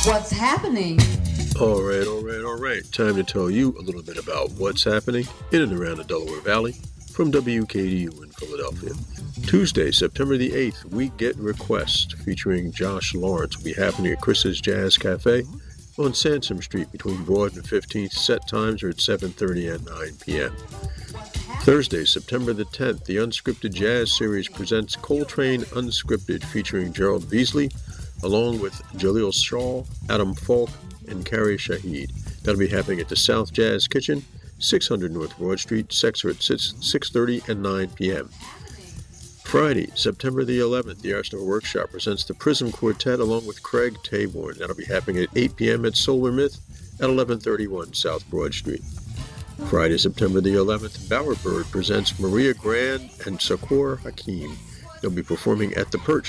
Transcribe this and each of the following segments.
What's happening? All right. Time to tell you a little bit about what's happening in and around the Delaware Valley from WKDU in Philadelphia. Tuesday, September the 8th, We Get Request featuring Josh Lawrence will be happening at Chris's Jazz Cafe on Sansom Street between Broad and 15th. Set times are at 7:30 and 9 p.m. Thursday, September the 10th, the Unscripted Jazz Series presents Coltrane Unscripted featuring Gerald Veasley along with Jaleel Shaw, Adam Falk, and Carrie Shahid. That'll be happening at the South Jazz Kitchen, 600 North Broad Street. Sets are at 6:30 and 9 p.m. Friday, September the 11th, the Arsenal Workshop presents the Prism Quartet along with Craig Taborn. That'll be happening at 8 p.m. at Solar Myth at 1131 South Broad Street. Friday, September the 11th, Bowerbird presents Maria Grand and Sakor Hakim. They'll be performing at the Perch,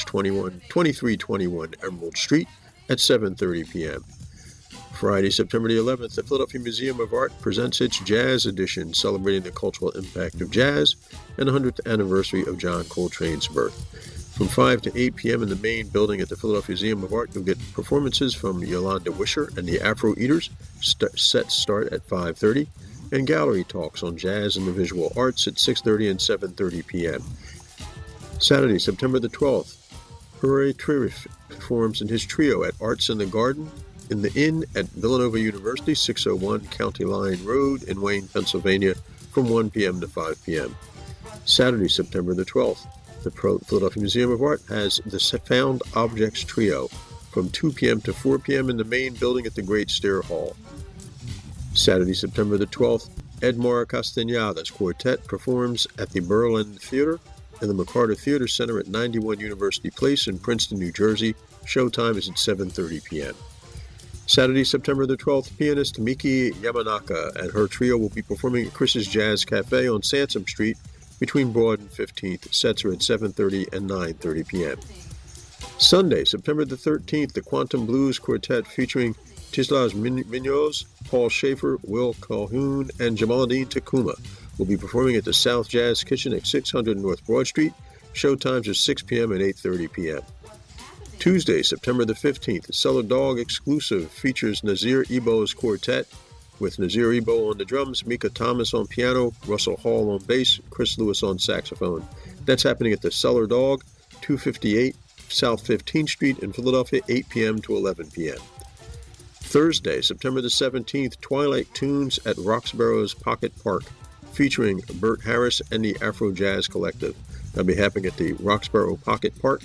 2321 Emerald Street at 7:30 p.m. Friday, September the 11th, the Philadelphia Museum of Art presents its Jazz Edition, celebrating the cultural impact of jazz and the 100th anniversary of John Coltrane's birth. From 5 to 8 p.m. in the main building at the Philadelphia Museum of Art, you'll get performances from Yolanda Wisher and the Afro Eaters. Sets start at 5:30, and gallery talks on jazz and the visual arts at 6:30 and 7:30 p.m. Saturday, September the 12th, Hooray Tririff performs in his trio at Arts in the Garden in the Inn at Villanova University, 601 County Line Road in Wayne, Pennsylvania, from 1 p.m. to 5 p.m. Saturday, September the 12th, the Philadelphia Museum of Art has the Found Objects Trio from 2 p.m. to 4 p.m. in the main building at the Great Stair Hall. Saturday, September the 12th, Edmar Castañeda's Quartet performs at the Berlin Theater and the McCarter Theater Center at 91 University Place in Princeton, New Jersey. Showtime is at 7:30 p.m. Saturday, September the 12th, pianist Miki Yamanaka and her trio will be performing at Chris's Jazz Cafe on Sansom Street between Broad and 15th. Sets are at 7:30 and 9:30 p.m. Sunday, September the 13th, the Quantum Blues Quartet featuring Tislas Munoz, Paul Schaefer, Will Calhoun, and Jamaluddin Takuma will be performing at the South Jazz Kitchen at 600 North Broad Street. Showtimes are 6 p.m. and 8:30 p.m. Tuesday, September the 15th, the Cellar Dog exclusive features Nazir Ebo's Quartet with Nazir Ebo on the drums, Mika Thomas on piano, Russell Hall on bass, Chris Lewis on saxophone. That's happening at the Cellar Dog, 258 South 15th Street in Philadelphia, 8 p.m. to 11 p.m. Thursday, September the 17th, Twilight Tunes at Roxborough's Pocket Park featuring Bert Harris and the Afro Jazz Collective. That'll be happening at the Roxborough Pocket Park,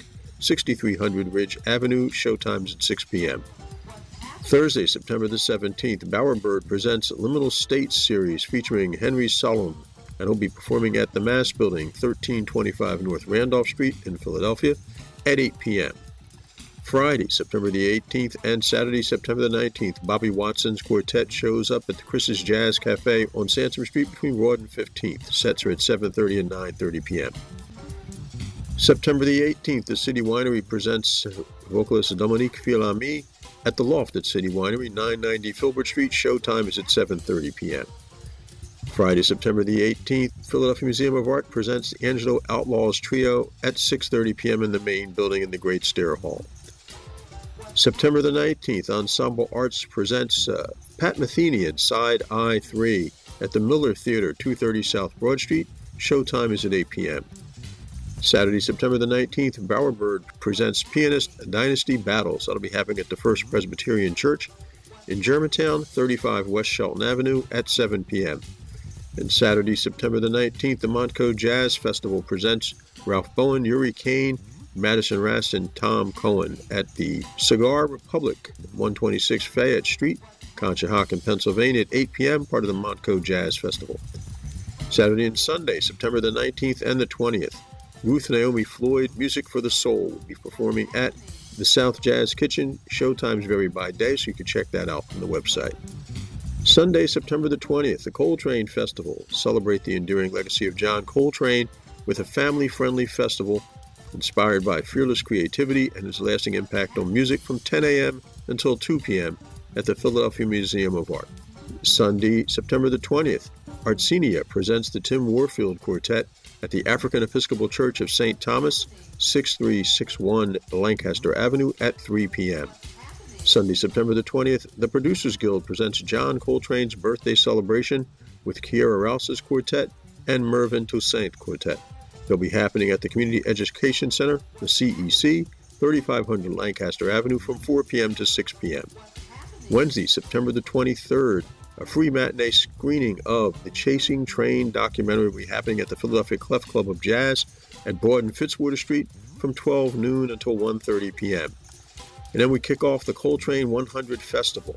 6300 Ridge Avenue. Showtimes at 6 p.m. Thursday, September the 17th, Bowerbird presents Liminal States series featuring Henry Solomon, and he'll be performing at the Mass Building, 1325 North Randolph Street in Philadelphia at 8 p.m. Friday, September the 18th, and Saturday, September the 19th, Bobby Watson's Quartet shows up at the Chris's Jazz Cafe on Sansom Street between Broad and 15th. Sets are at 7:30 and 9:30 p.m. September the 18th, the City Winery presents vocalist Dominique Fils-Aimé at the Loft at City Winery, 990 Filbert Street. Showtime is at 7:30 p.m. Friday, September the 18th, Philadelphia Museum of Art presents the Angelo Outlaws Trio at 6:30 p.m. in the main building in the Great Stair Hall. September the 19th, Ensemble Arts presents Pat Metheny and Side I3 at the Miller Theater, 230 South Broad Street. Showtime is at 8 p.m. Saturday, September the 19th, Bowerbird presents Pianist Dynasty Battles. That'll be happening at the First Presbyterian Church in Germantown, 35 West Shelton Avenue at 7 p.m. And Saturday, September the 19th, the Montco Jazz Festival presents Ralph Bowen, Yuri Kane, Madison Rass, and Tom Cohen at the Cigar Republic, 126 Fayette Street, Conshohocken, Pennsylvania at 8 p.m., part of the Montco Jazz Festival. Saturday and Sunday, September the 19th and the 20th, Ruth Naomi Floyd, Music for the Soul, will be performing at the South Jazz Kitchen. Showtimes vary by day, so you can check that out on the website. Sunday, September the 20th, the Coltrane Festival. Celebrate the enduring legacy of John Coltrane with a family-friendly festival inspired by fearless creativity and his lasting impact on music from 10 a.m. until 2 p.m. at the Philadelphia Museum of Art. Sunday, September the 20th, Artsenia presents the Tim Warfield Quartet at the African Episcopal Church of St. Thomas, 6361 Lancaster Avenue at 3 p.m. Sunday, September the 20th, the Producers Guild presents John Coltrane's birthday celebration with Kiera Rouse's Quartet and Mervyn Toussaint Quartet. They'll be happening at the Community Education Center, the CEC, 3500 Lancaster Avenue from 4 p.m. to 6 p.m. Wednesday, September the 23rd, a free matinee screening of the Chasing Train documentary will be happening at the Philadelphia Clef Club of Jazz at Broad and Fitzwater Street from 12 noon until 1:30 p.m. And then we kick off the Coltrane 100 Festival.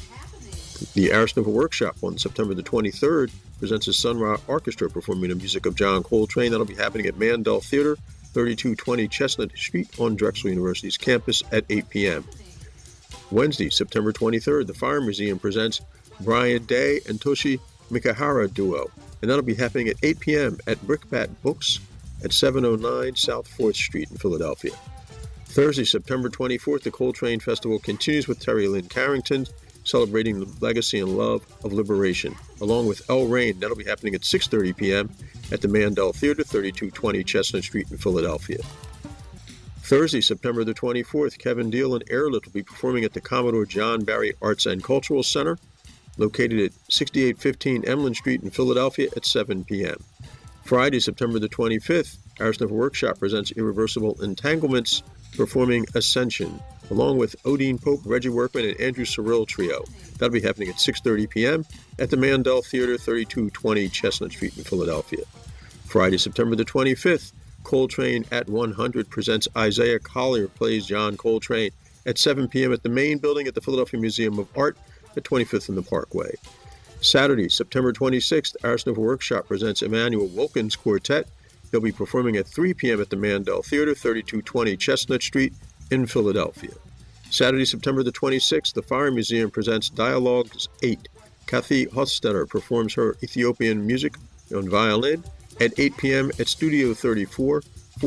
The Ars Nova Workshop on September the 23rd presents a Sun Ra Orchestra performing the music of John Coltrane. That'll be happening at Mandel Theater, 3220 Chestnut Street on Drexel University's campus at 8 p.m. Wednesday, September 23rd, the Fire Museum presents Brian Day and Toshi Mikahara Duo, and that'll be happening at 8 p.m. at Brickbat Books at 709 South 4th Street in Philadelphia. Thursday, September 24th, the Coltrane Festival continues with Terry Lynn Carrington celebrating the legacy and love of liberation, along with El Rain. That'll be happening at 6:30 p.m. at the Mandel Theater, 3220 Chestnut Street in Philadelphia. Thursday, September the 24th, Kevin Deal and Airlift will be performing at the Commodore John Barry Arts and Cultural Center, located at 6815 Emlyn Street in Philadelphia at 7 p.m. Friday, September the 25th, Ars Nova Workshop presents Irreversible Entanglements, performing Ascension, along with Odine Pope, Reggie Workman, and Andrew Cyril Trio. That'll be happening at 6:30 p.m. at the Mandel Theater, 3220 Chestnut Street in Philadelphia. Friday, September the 25th, Coltrane at 100 presents Isaiah Collier plays John Coltrane at 7 p.m. at the main building at the Philadelphia Museum of Art at 25th and the Parkway. Saturday, September 26th, Ars Nova Workshop presents Emmanuel Wilkins Quartet. They'll be performing at 3 p.m. at the Mandel Theater, 3220 Chestnut Street in Philadelphia. Saturday, September the 26th, the Fire Museum presents Dialogues 8. Kathy Hofstetter performs her Ethiopian music on violin at 8 p.m. at Studio 34,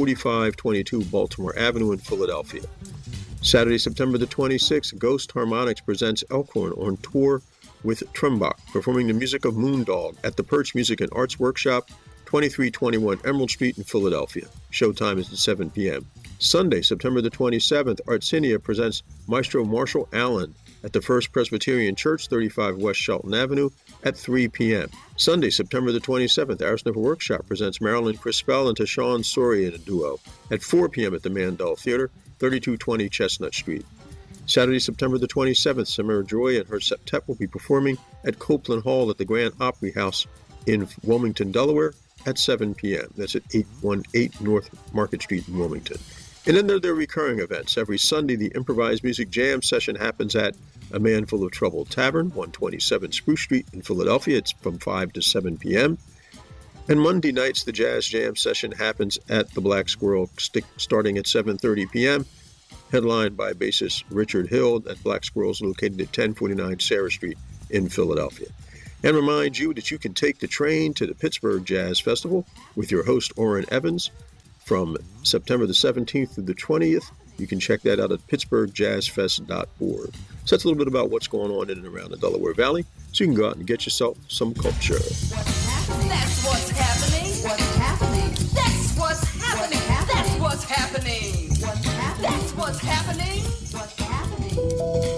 4522 Baltimore Avenue in Philadelphia. Saturday, September the 26th, Ghost Harmonics presents Elkhorn on tour with Trumbach, performing the music of Moondog at the Perch Music and Arts Workshop, 2321 Emerald Street in Philadelphia. Showtime is at 7 p.m. Sunday, September the 27th, Artsinia presents Maestro Marshall Allen at the First Presbyterian Church, 35 West Shelton Avenue at 3 p.m. Sunday, September the 27th, Ars Nova Workshop presents Marilyn Crispell and Tashawn Sori in a duo at 4 p.m. at the Mandel Theater, 3220 Chestnut Street. Saturday, September the 27th, Samara Joy and her septet will be performing at Copeland Hall at the Grand Opry House in Wilmington, Delaware at 7 p.m. That's at 818 North Market Street in Wilmington. And then there are their recurring events. Every Sunday, the improvised music jam session happens at A Man Full of Trouble Tavern, 127 Spruce Street in Philadelphia. It's from 5 to 7 p.m. And Monday nights, the jazz jam session happens at the Black Squirrel starting at 7:30 p.m., headlined by bassist Richard Hill at Black Squirrels located at 1049 Sarah Street in Philadelphia. And remind you that you can take the train to the Pittsburgh Jazz Festival with your host, Orrin Evans, from September the 17th through the 20th. You can check that out at pittsburghjazzfest.org. So that's a little bit about what's going on in and around the Delaware Valley, so you can go out and get yourself some culture. That's what's happening. What's happening? That's what's happening. That's what's happening. What's happening? That's what's happening. What's happening?